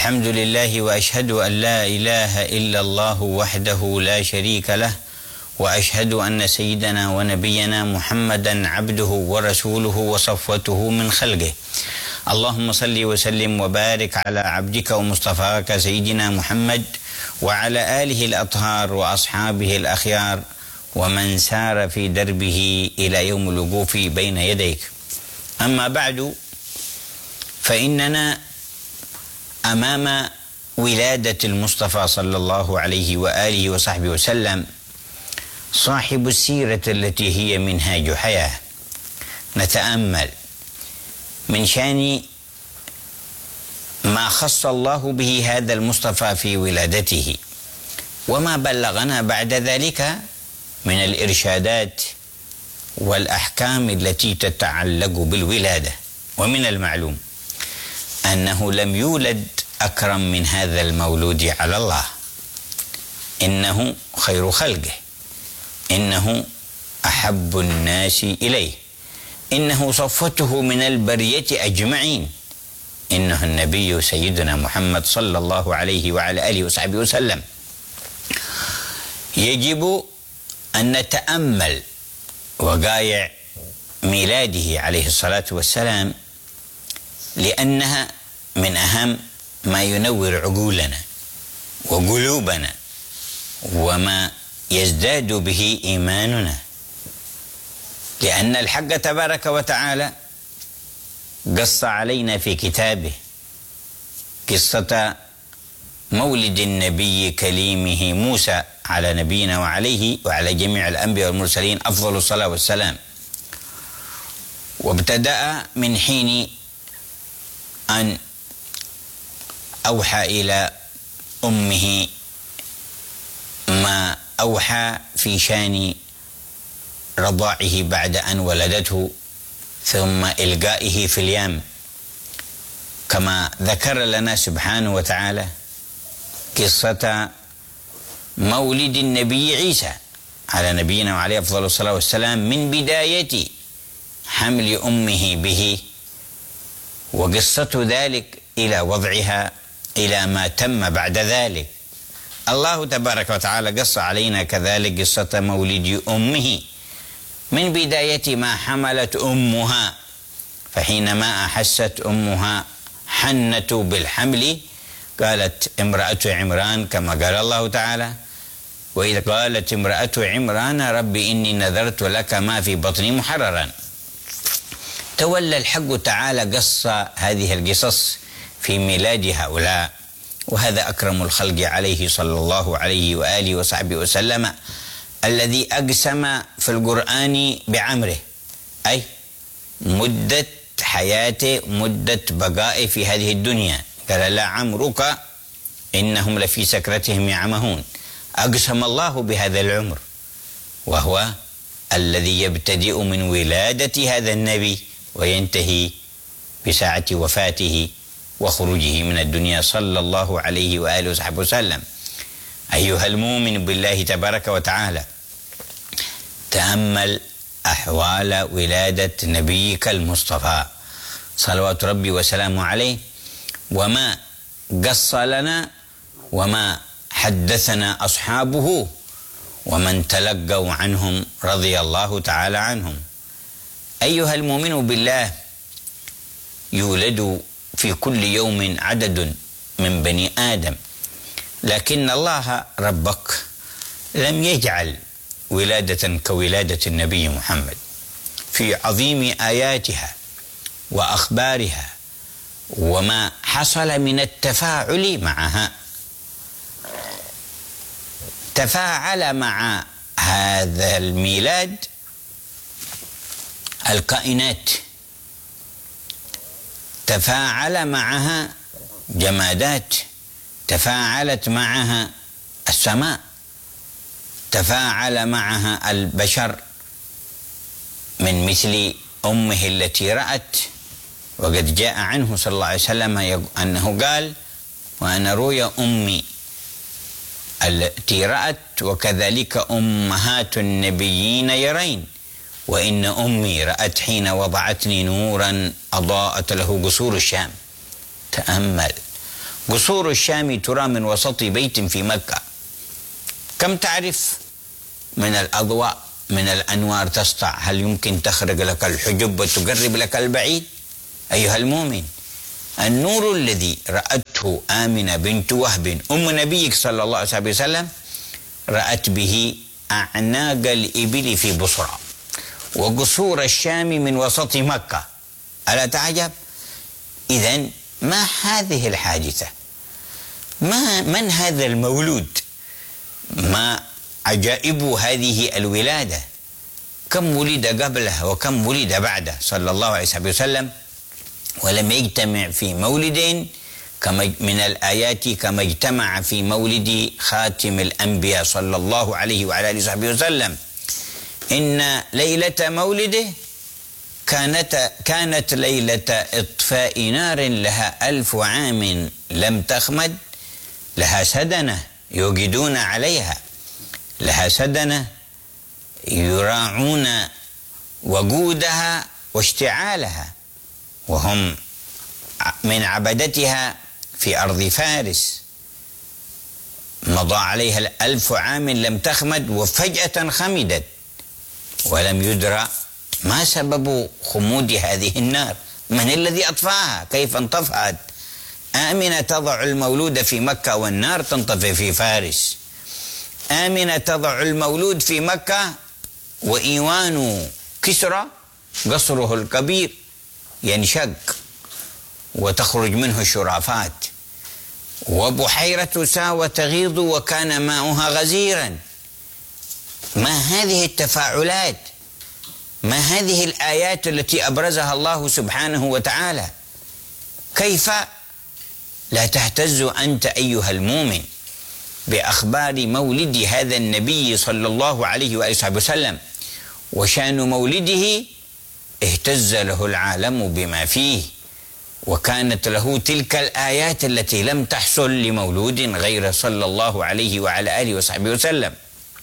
الحمد لله وأشهد أن لا إله إلا الله وحده لا شريك له، وأشهد أن سيدنا ونبينا محمدا عبده ورسوله وصفوته من خلقه. اللهم صل وسلم وبارك على عبدك ومصطفاك سيدنا محمد وعلى آله الأطهار وأصحابه الأخيار ومن سار في دربه إلى يوم الوقوف بين يديك. أما بعد، فإننا أمام ولادة المصطفى صلى الله عليه وآله وصحبه وسلم، صاحب السيرة التي هي منهاج حياة. نتأمل من شأن ما خص الله به هذا المصطفى في ولادته، وما بلغنا بعد ذلك من الإرشادات والأحكام التي تتعلق بالولادة. ومن المعلوم أنه لم يولد أكرم من هذا المولود على الله، إنه خير خلقه، إنه أحب الناس إليه، إنه صفوته من البرية أجمعين، إنه النبي سيدنا محمد صلى الله عليه وعلى آله وصحبه وسلم. يجب أن نتأمل وقائع ميلاده عليه الصلاة والسلام، لأنها من أهم ما ينور عقولنا وقلوبنا وما يزداد به إيماننا، لأن الحق تبارك وتعالى قص علينا في كتابه قصة مولد النبي كليمه موسى على نبينا وعليه وعلى جميع الأنبياء والمرسلين أفضل الصلاة والسلام. وابتدأ من حين أن أوحى إلى أمه ما أوحى في شأن رضاعه بعد أن ولدته، ثم إلقائه في اليم، كما ذكر لنا سبحانه وتعالى قصة مولد النبي عيسى على نبينا وعليه أفضل الصلاة والسلام، من بداية حمل أمه به وقصة ذلك إلى وضعها إلى ما تم بعد ذلك. الله تبارك وتعالى قص علينا كذلك قصة مولد أمه من بداية ما حملت أمها، فحينما أحست أمها حنة بالحمل قالت امرأة عمران، كما قال الله تعالى: وإذ قالت امرأة عمران رب إني نذرت لك ما في بطني محررا. تولى الحق تعالى قص هذه القصص في ميلاد هؤلاء، وهذا أكرم الخلق عليه صلى الله عليه وآله وصحبه وسلم، الذي أقسم في القرآن بعمره، أي مدة حياته، مدة بقائه في هذه الدنيا. قال: لا عمرك إنهم لفي سكرتهم يعمهون. أقسم الله بهذا العمر، وهو الذي يبتدئ من ولادة هذا النبي وينتهي بساعة وفاته وخروجه من الدنيا صلى الله عليه وآله وصحبه وسلم. أيها المؤمن بالله تبارك وتعالى، تأمل أحوال ولادة نبيك المصطفى صلوات ربي وسلامه عليه، وما قص لنا وما حدثنا أصحابه ومن تلقوا عنهم رضي الله تعالى عنهم. أيها المؤمن بالله، يولد في كل يوم عدد من بني آدم، لكن الله ربك لم يجعل ولادة كولادة النبي محمد في عظيم آياتها وأخبارها وما حصل من التفاعل معها. تفاعل مع هذا الميلاد الكائنات، تفاعل معها جمادات، تفاعلت معها السماء، تفاعل معها البشر، من مثل أمه التي رأت. وقد جاء عنه صلى الله عليه وسلم أنه قال: وأنا رؤيا أمي التي رأت، وكذلك أمهات النبيين يرين، وإن أمي رأت حين وضعتني نورا أضاءت له قصور الشام. تأمل قصور الشام ترى من وسط بيت في مكة. كم تعرف من الأضواء من الأنوار تسطع؟ هل يمكن تخرج لك الحجب وتقرب لك البعيد؟ أيها المؤمن، النور الذي رأته آمنة بنت وهب أم نبيك صلى الله عليه وسلم رأت به أعناق الإبل في بصرى وقصور الشام من وسط مكة. ألا تعجب؟ إذن ما هذه الحادثة؟ من هذا المولود؟ ما عجائب هذه الولادة؟ كم ولد قبله وكم ولد بعده صلى الله عليه وسلم، ولم يجتمع في مولد من الآيات كما اجتمع في مولد خاتم الأنبياء صلى الله عليه وعلى آله وصحبه وسلم. إن ليلة مولده كانت ليلة إطفاء نار لها 1000 عام لم تخمد، لها سدنة يوقدون عليها، لها سدنة يراعون وقودها واشتعالها، وهم من عبدتها في أرض فارس. مضى عليها 1000 عام لم تخمد وفجأة خمدت، ولم يدرى ما سبب خمود هذه النار، من الذي أطفاها، كيف انطفأت. آمنة تضع المولود في مكة والنار تنطفئ في فارس. آمنة تضع المولود في مكة وإيوان كسرى قصره الكبير ينشق وتخرج منه الشرافات، وبحيرة ساوى تغيض وكان ماؤها غزيرا. ما هذه التفاعلات؟ ما هذه الآيات التي أبرزها الله سبحانه وتعالى؟ كيف لا تهتز أنت أيها المؤمن بأخبار مولد هذا النبي صلى الله عليه وآله وسلم؟ وشان مولده اهتز له العالم بما فيه، وكانت له تلك الآيات التي لم تحصل لمولود غير صلى الله عليه وعلى آله وصحبه وسلم.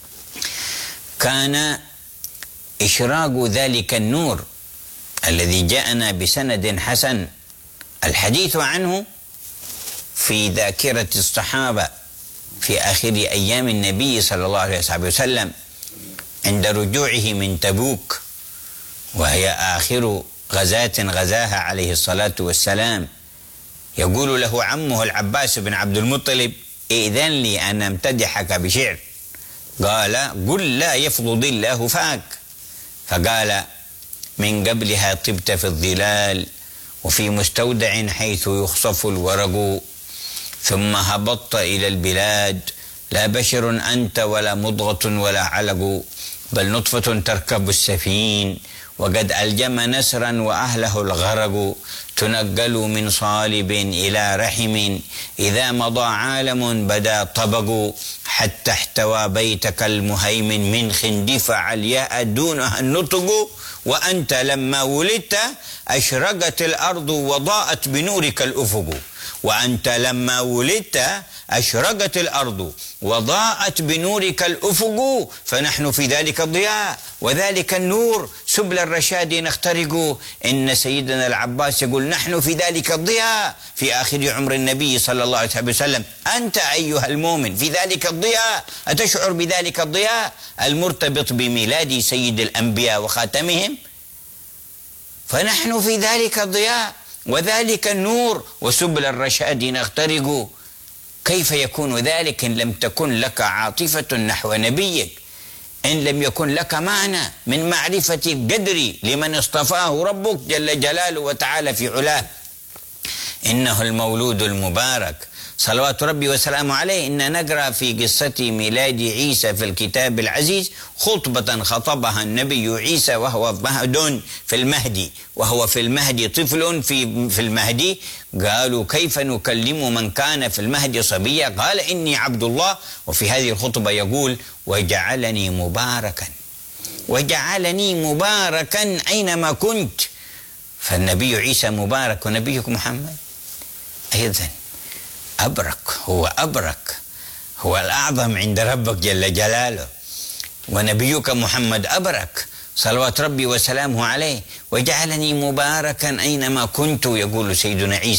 كان إشراق ذلك النور الذي جاءنا بسند حسن الحديث عنه في ذاكرة الصحابة في آخر أيام النبي صلى الله عليه وسلم عند رجوعه من تبوك، وهي آخر غزاة غزاها عليه الصلاة والسلام. يقول له عمه العباس بن عبد المطلب: إذن لي أن أمتدحك بشعر. قال: قل لا يفضض الله فاك. فقال: من قبلها طبت في الظلال وفي مستودع حيث يخصف الورق، ثم هبطت إلى البلاد لا بشر أنت ولا مضغة ولا علق، بل نطفة تركب السفين وقد ألجم نسرا وأهله الغرق، تنقل من صالب إلى رحم إذا مضى عالم بدا طبق، حتى احتوى بيتك المهيمن من خندفع الياء دونها النطق، وأنت لما ولدت أشرقت الأرض وضاءت بنورك الأفق. وأنت لما ولدت أشرقت الأرض وضاءت بنورك الأفق، فنحن في ذلك الضياء وذلك النور سبل الرشاد نخترق. إن سيدنا العباس يقول: نحن في ذلك الضياء في آخر عمر النبي صلى الله عليه وسلم. أنت أيها المؤمن في ذلك الضياء، أتشعر بذلك الضياء المرتبط بميلاد سيد الأنبياء وخاتمهم؟ فنحن في ذلك الضياء وذلك النور وسبل الرشاد نخترق. كيف يكون ذلك إن لم تكن لك عاطفة نحو نبيك، إن لم يكن لك معنى من معرفة القدر لمن اصطفاه ربك جل جلاله وتعالى في علاه. إنه المولود المبارك صلوات ربي وسلامه عليه. إن نقرأ في قصة ميلاد عيسى في الكتاب العزيز خطبة خطبها النبي عيسى وهو مهد في المهدي، وهو في المهدي طفل في المهدي. قالوا: كيف نكلم من كان في المهدي صبيا؟ قال: إني عبد الله. وفي هذه الخطبة يقول: وجعلني مباركا، وجعلني مباركا أينما كنت. فالنبي عيسى مبارك ونبيك محمد أيضا أبرك، هو أبرك، هو الأعظم عند ربك جل جلاله. ونبيك محمد أبرك صلوات ربي وسلامه عليه. وجعلني مباركا أينما كنت، يقول سيدنا عيسى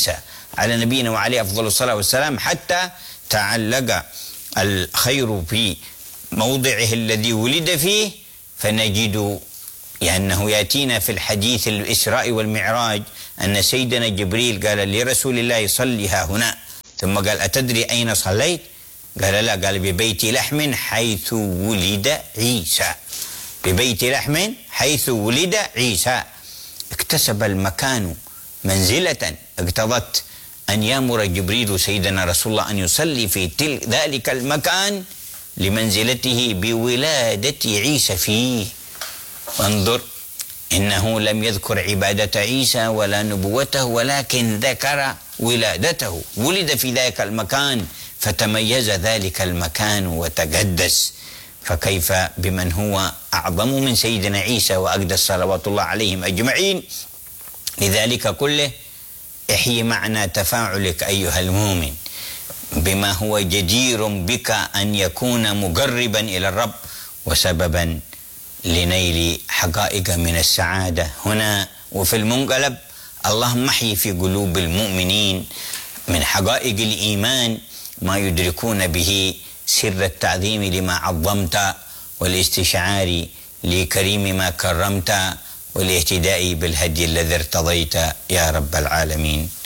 على نبينا وعليه أفضل الصلاة والسلام حتى تعلق الخير في موضعه الذي ولد فيه، فنجد لأنه يأتينا في الحديث الإسراء والمعراج أن سيدنا جبريل قال لرسول الله صلي ها هنا، ثم قال أتدري أين صليت؟ قال لا، قال ببيت لحم حيث ولد عيسى، ببيت لحم حيث ولد عيسى. اكتسب المكان منزلة اقتضت أن يأمر جبريل سيدنا رسول الله أن يصلي في ذلك المكان لمنزلته بولادة عيسى فيه. وانظر، إنه لم يذكر عبادة عيسى ولا نبوته، ولكن ذكر ولادته، ولد في ذلك المكان فتميز ذلك المكان وتقدس، فكيف بمن هو أعظم من سيدنا عيسى وأقدس صلوات الله عليهم أجمعين. لذلك كله احيي معنى تفاعلك أيها المؤمن بما هو جدير بك أن يكون مقربا إلى الرب وسببا لنيل حقائق من السعادة هنا وفي المنقلب. اللهم احيي في قلوب المؤمنين من حقائق الإيمان ما يدركون به سر التعظيم لما عظمت، والاستشعار لكريم ما كرمت، والاهتداء بالهدي الذي ارتضيت يا رب العالمين.